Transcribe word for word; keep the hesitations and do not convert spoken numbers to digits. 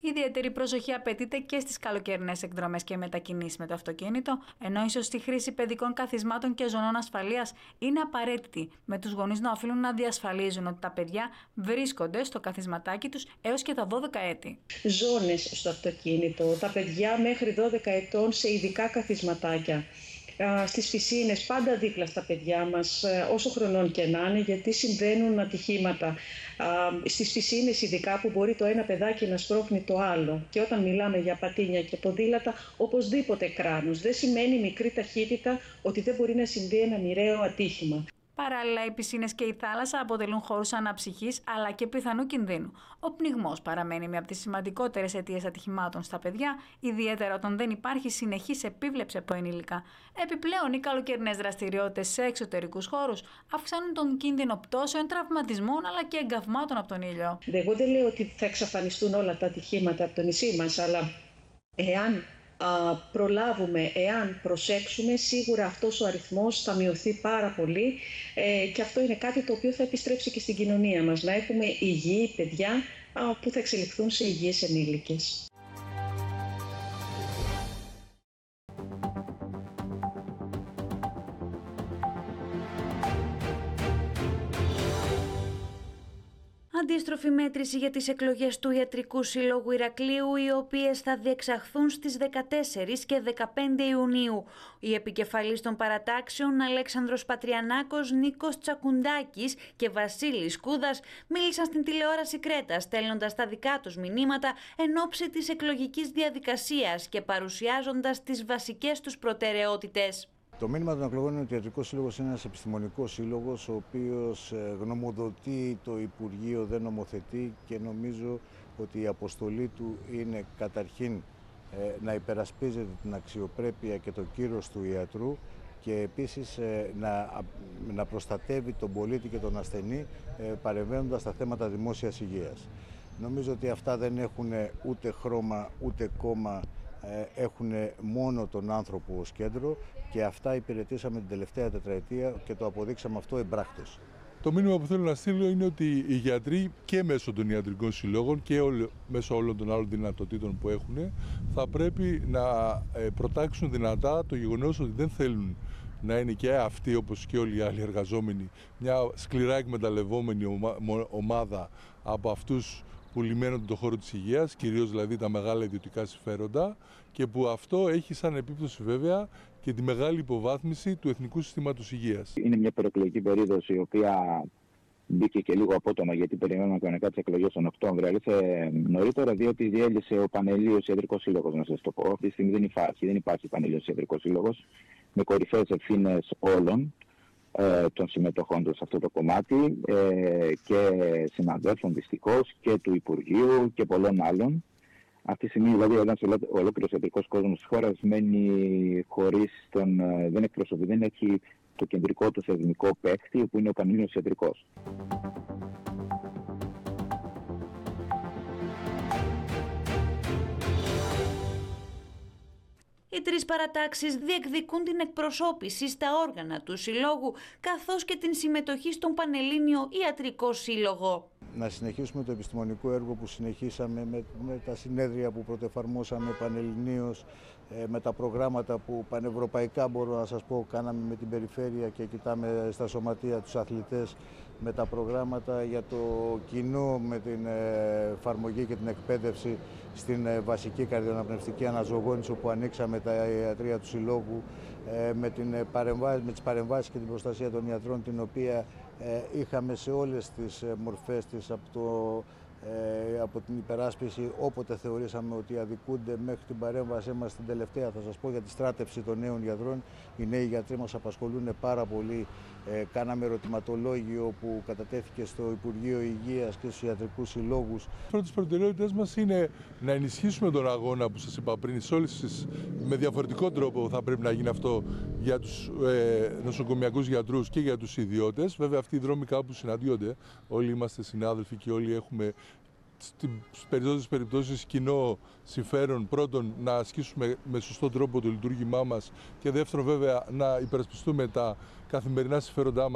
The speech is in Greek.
Ιδιαίτερη προσοχή απαιτείται και στις καλοκαιρινές εκδρομές και μετακινήσεις με το αυτοκίνητο, ενώ η σωστή χρήση παιδικών καθισμάτων και ζωνών ασφαλείας είναι απαραίτητη, με τους γονείς να οφείλουν να διασφαλίζουν ότι τα παιδιά βρίσκονται στο καθισματάκι τους έως και τα δώδεκα έτη. Ζώνες στο αυτοκίνητο, τα παιδιά μέχρι δώδεκα ετών σε ειδικά καθισματάκια. Στις πισίνες, πάντα δίπλα στα παιδιά μας, όσο χρονών και να είναι, γιατί συμβαίνουν ατυχήματα. Στις πισίνες ειδικά, που μπορεί το ένα παιδάκι να σπρώχνει το άλλο. Και όταν μιλάμε για πατίνια και ποδήλατα, οπωσδήποτε κράνος. Δεν σημαίνει μικρή ταχύτητα ότι δεν μπορεί να συμβεί ένα μοιραίο ατύχημα. Παράλληλα, οι πισίνες και η θάλασσα αποτελούν χώρους αναψυχής αλλά και πιθανού κινδύνου. Ο πνιγμός παραμένει μία από τις σημαντικότερες αιτίες ατυχημάτων στα παιδιά, ιδιαίτερα όταν δεν υπάρχει συνεχής επίβλεψη από ενήλικα. Επιπλέον, οι καλοκαιρινές δραστηριότητες σε εξωτερικούς χώρους αυξάνουν τον κίνδυνο πτώσεων, τραυματισμών αλλά και εγκαυμάτων από τον ήλιο. Εγώ δεν λέω ότι θα εξαφανιστούν όλα τα ατυχήματα από το νησί μας, αλλά εάν Α, προλάβουμε, εάν προσέξουμε, σίγουρα αυτός ο αριθμός θα μειωθεί πάρα πολύ ε, και αυτό είναι κάτι το οποίο θα επιστρέψει και στην κοινωνία μας, να έχουμε υγιή παιδιά α, που θα εξελιχθούν σε υγιείς ενήλικες. Αντίστροφη μέτρηση για τις εκλογές του Ιατρικού Συλλόγου Ηρακλείου, οι οποίες θα διεξαχθούν στις δεκατέσσερις και δεκαπέντε Ιουνίου. Οι επικεφαλείς των παρατάξεων Αλέξανδρος Πατριανάκος, Νίκος Τσακουντάκης και Βασίλης Κούδας μίλησαν στην τηλεόραση Κρέτας, στέλνοντας τα δικά τους μηνύματα εν ώψη της εκλογικής διαδικασίας και παρουσιάζοντας τις βασικές τους προτεραιότητες. Το μήνυμα των εκλογών είναι ότι ο Ιατρικός Σύλλογος είναι ένας επιστημονικός σύλλογος, ο οποίος γνωμοδοτεί το Υπουργείο, δεν νομοθετεί, και νομίζω ότι η αποστολή του είναι καταρχήν να υπερασπίζεται την αξιοπρέπεια και το κύρος του ιατρού και επίσης να, να προστατεύει τον πολίτη και τον ασθενή παρεμβαίνοντας στα θέματα δημόσιας υγείας. Νομίζω ότι αυτά δεν έχουν ούτε χρώμα ούτε κόμμα, έχουν μόνο τον άνθρωπο ως κέντρο και αυτά υπηρετήσαμε την τελευταία τετραετία και το αποδείξαμε αυτό εμπράκτος. Το μήνυμα που θέλω να στείλω είναι ότι οι γιατροί και μέσω των ιατρικών συλλόγων και όλο, μέσω όλων των άλλων δυνατοτήτων που έχουν θα πρέπει να προτάξουν δυνατά το γεγονός ότι δεν θέλουν να είναι και αυτοί, όπως και όλοι οι άλλοι εργαζόμενοι, μια σκληρά εκμεταλλευόμενη ομάδα από αυτούς που λιμένονται τον χώρο της υγείας, κυρίως δηλαδή τα μεγάλα ιδιωτικά συμφέροντα, και που αυτό έχει σαν επίπτωση βέβαια και τη μεγάλη υποβάθμιση του Εθνικού Συστήματος Υγείας. Είναι μια προεκλογική περίοδος η οποία μπήκε και λίγο απότομα, γιατί περιμένουμε κανονικά τις εκλογές τον Οκτώβριο. Ήρθε νωρίτερα, διότι διέλυσε ο Πανελλήνιος Ιατρικός Σύλλογος, να σας το πω. Αυτή τη στιγμή δεν υπάρχει, δεν υπάρχει Πανελλήνιος Ιατρικός Σύλλογος, με κορυφαίες ευθύνες όλων των συμμετοχών του σε αυτό το κομμάτι ε, και συναδέλφων δυστυχώς και του Υπουργείου και πολλών άλλων. Αυτή τη στιγμή δηλαδή ένας ολόκληρος ιατρικός κόσμος της χώρας μένει χωρίς τον, δεν εκπροσωπεί, δεν έχει το κεντρικό του θεσμικό παίκτη που είναι ο Πανελλήνιος Ιατρικός. Οι τρεις παρατάξεις διεκδικούν την εκπροσώπηση στα όργανα του Συλλόγου, καθώς και την συμμετοχή στον Πανελλήνιο Ιατρικό Σύλλογο. Να συνεχίσουμε το επιστημονικό έργο που συνεχίσαμε με, με τα συνέδρια που πρωτοεφαρμόσαμε πανελληνίως, ε, με τα προγράμματα που πανευρωπαϊκά, μπορώ να σας πω, κάναμε με την περιφέρεια και κοιτάμε στα σωματεία τους αθλητές, με τα προγράμματα για το κοινό, με την εφαρμογή και την εκπαίδευση στην βασική καρδιοαναπνευστική αναζωογόνηση, όπου ανοίξαμε τα ιατρεία του Συλλόγου, με, την παρεμβάση, με τις παρεμβάσεις και την προστασία των ιατρών, την οποία είχαμε σε όλες τις μορφές της, από, το, από την υπεράσπιση όποτε θεωρήσαμε ότι αδικούνται, μέχρι την παρέμβασή μας στην τελευταία, θα σας πω, για τη στράτευση των νέων γιατρών. Οι νέοι γιατροί μας απασχολούν πάρα πολύ. Ε, κάναμε ερωτηματολόγιο που κατατέθηκε στο Υπουργείο Υγείας και στους ιατρικούς συλλόγους. Πρώτες προτεραιότητες μας είναι να ενισχύσουμε τον αγώνα που σας είπα πριν, τις, με διαφορετικό τρόπο θα πρέπει να γίνει αυτό για τους ε, νοσοκομιακούς γιατρούς και για τους ιδιώτες. Βέβαια αυτοί οι δρόμοι κάπου συναντιόνται, όλοι είμαστε συνάδελφοι και όλοι έχουμε στις περισσότερες περιπτώσεις κοινό συμφέρον, πρώτον να ασκήσουμε με σωστό τρόπο το λειτουργήμά μας και δεύτερον βέβαια να υπερασπιστούμε τα καθημερινά συμφέροντά μας.